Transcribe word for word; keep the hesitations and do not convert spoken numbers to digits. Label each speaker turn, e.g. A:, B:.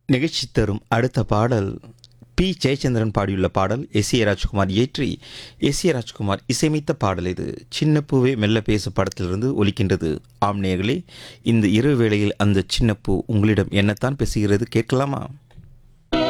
A: நிகழ்ச்சி தரும் அடுத்த பாடல் பி ஜெயச்சந்திரன் பாடியுள்ள பாடல். எஸ் ஏ ராஜ்குமார் இயற்றி எஸ் ஏ ராஜ்குமார் இசையமைத்த பாடல். இது சின்ன பூவே மெல்ல பேசு படத்திலிருந்து ஒலிக்கின்றது. ஆம் நேயர்களே, இந்த இரவு வேளையில் அந்த சின்ன பூ உங்களிடம் என்னத்தான் பேசுகிறது கேட்கலாமா?